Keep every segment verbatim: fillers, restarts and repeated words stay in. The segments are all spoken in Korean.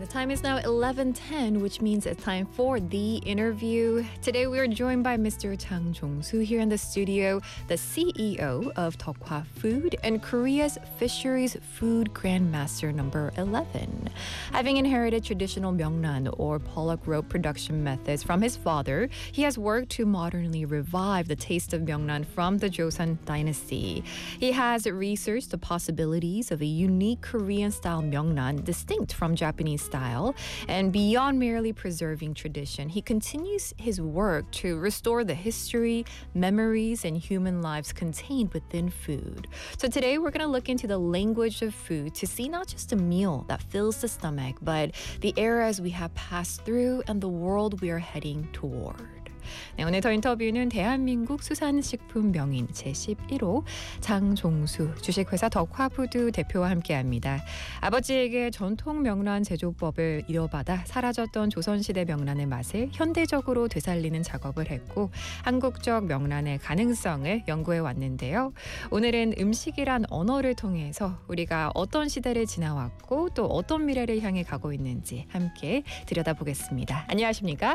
Time is now eleven ten, which means it's time for the interview. Today we are joined by Mister Chang Jong-soo here in the studio, the C E O of Deokwa Food and Korea's Fisheries Food Grandmaster number eleven. Having inherited traditional Myeongnan or pollock rope production methods from his father, he has worked to modernly revive the taste of Myeongnan from the Joseon dynasty. He has researched the possibilities of a unique Korean-style Myeongnan distinct from Japanese style, and beyond merely preserving tradition, he continues his work to restore the history, memories, and human lives contained within food. So today we're going to look into the language of food to see not just a meal that fills the stomach, but the eras we have passed through and the world we are heading toward. 네, 오늘 더 인터뷰는 대한민국 수산식품 명인 제십일 호 장종수 주식회사 덕화푸드 대표와 함께합니다. 아버지에게 전통 명란 제조법을 이어받아 사라졌던 조선시대 명란의 맛을 현대적으로 되살리는 작업을 했고 한국적 명란의 가능성을 연구해 왔는데요. 오늘은 음식이란 언어를 통해서 우리가 어떤 시대를 지나왔고 또 어떤 미래를 향해 가고 있는지 함께 들여다보겠습니다. 안녕하십니까?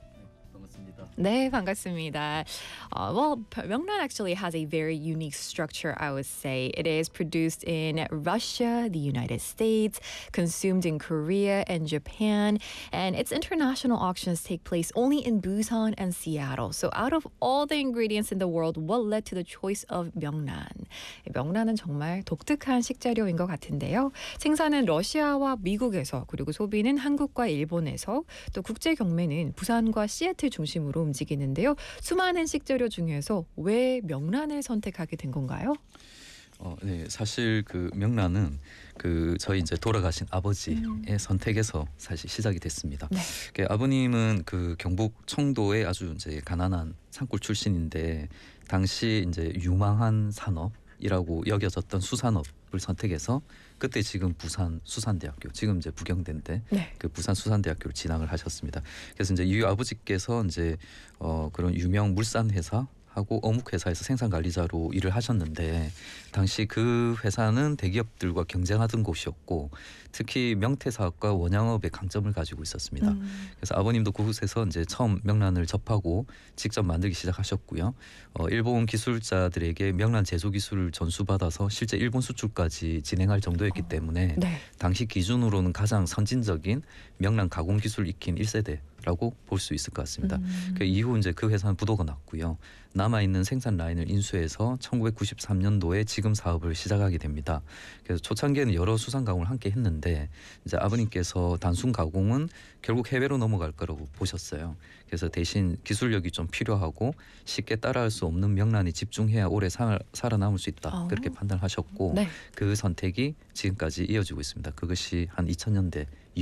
네, 반갑습니다. Uh, well, Myeongnan actually has a very unique structure, I would say. It is produced in Russia, the United States, consumed in Korea and Japan, and its international auctions take place only in Busan and Seattle. So out of all the ingredients in the world, what led to the choice of Myeongnan? 명란은 정말 독특한 식재료인 것 같은데요. 생산은 러시아와 미국에서, 그리고 소비는 한국과 일본에서, 또 국제 경매는 부산과 시애틀 중심으로 움직이는데요. 수많은 식재료 중에서 왜 명란을 선택하게 된 건가요? 어, 네, 사실 그 명란은 그 저희 이제 돌아가신 아버지의 음. 선택에서 사실 시작이 됐습니다. 네. 그 아버님은 그 경북 청도의 아주 이제 가난한 산골 출신인데 당시 이제 유망한 산업이라고 여겨졌던 수산업을 선택해서 그때 지금 부산 수산대학교, 지금 이제 부경대인데 네. 그 부산 수산대학교를 진학을 하셨습니다. 그래서 이제 이 아버지께서 이제 어 그런 유명 물산 회사 하고 어묵 회사에서 생산 관리자로 일을 하셨는데 당시 그 회사는 대기업들과 경쟁하던 곳이었고 특히 명태 사업과 원양업의 강점을 가지고 있었습니다. 음. 그래서 아버님도 그곳에서 이제 처음 명란을 접하고 직접 만들기 시작하셨고요. 어, 일본 기술자들에게 명란 제조 기술을 전수받아서 실제 일본 수출까지 진행할 정도였기 어. 때문에 네. 당시 기준으로는 가장 선진적인 명란 가공 기술을 익힌 일 세대라고 볼 수 있을 것 같습니다. 음. 그 이후 이제 그 회사는 부도가 났고요. 남아 있는 생산 라인을 인수해서 천구백구십삼 년도에 지금 사업을 시작하게 됩니다. 그래서 초창기에는 여러 수산 가공을 함께 했는데 이제 아버님께서 단순 가공은 결국 해외로 넘어갈 거라고 보셨어요. 그래서 대신 기술력이 좀 필요하고 쉽게 따라할 수 없는 명란이 집중해야 오래 살, 살아남을 수 있다. 어. 그렇게 판단하셨고 네. 그 선택이 지금까지 이어지고 있습니다. 그것이 한 이천 년대